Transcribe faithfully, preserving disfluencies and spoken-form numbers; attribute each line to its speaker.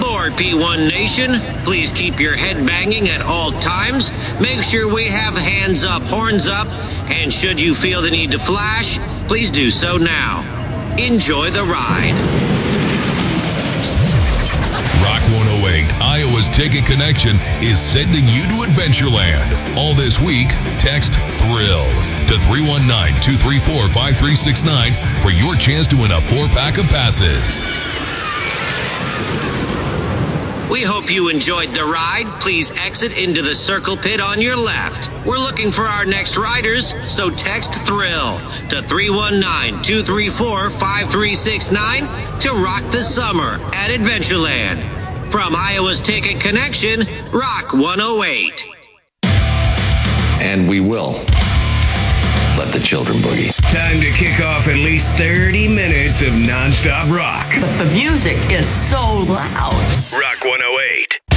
Speaker 1: aboard, P one Nation. Please keep your head banging at all times. Make sure we have hands up, horns up, and should you feel the need to flash, please do so now. Enjoy the ride.
Speaker 2: Rock one oh eight, Iowa's Ticket Connection, is sending you to Adventureland. All this week, text THRILL to three one nine, two three four, five three six nine for your chance to win a four-pack of passes.
Speaker 1: We hope you enjoyed the ride. Please exit into the circle pit on your left. We're looking for our next riders, so text THRILL to three one nine, two three four, five three six nine to rock the summer at Adventureland. From Iowa's Ticket Connection, Rock one oh eight.
Speaker 3: And we will let the children boogie.
Speaker 4: Time to kick off at least thirty minutes of nonstop rock.
Speaker 5: But the music is so loud.
Speaker 4: Rock one oh eight.